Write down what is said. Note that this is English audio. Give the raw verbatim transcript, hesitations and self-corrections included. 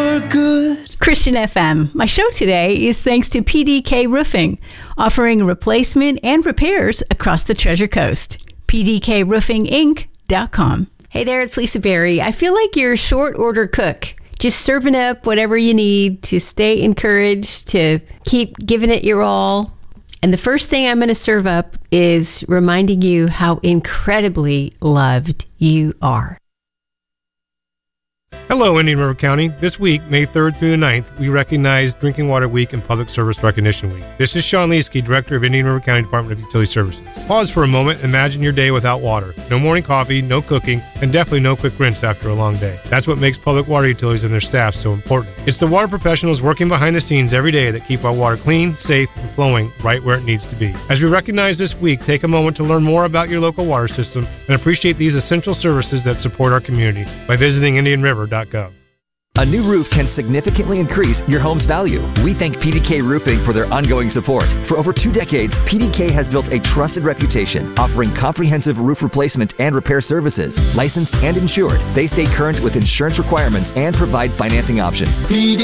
for good. Christian F M. My show today is thanks to P D K Roofing, offering replacement and repairs across the Treasure Coast. P D K roofing inc dot com. Hey there, it's Lisa Berry. I feel like you're a short order cook, just serving up whatever you need to stay encouraged, to keep giving it your all. And the first thing I'm going to serve up is reminding you how incredibly loved you are. Hello, Indian River County. This week, May third through the ninth, we recognize Drinking Water Week and Public Service Recognition Week. This is Sean Leesky, Director of Indian River County Department of Utility Services. Pause for a moment. Imagine your day without water. No morning coffee, no cooking, and definitely no quick rinse after a long day. That's what makes public water utilities and their staff so important. It's the water professionals working behind the scenes every day that keep our water clean, safe, and flowing right where it needs to be. As we recognize this week, take a moment to learn more about your local water system and appreciate these essential services that support our community by visiting indian river dot gov. A new roof can significantly increase your home's value. We thank P D K Roofing for their ongoing support. For over two decades, P D K has built a trusted reputation, offering comprehensive roof replacement and repair services. Licensed and insured, they stay current with insurance requirements and provide financing options.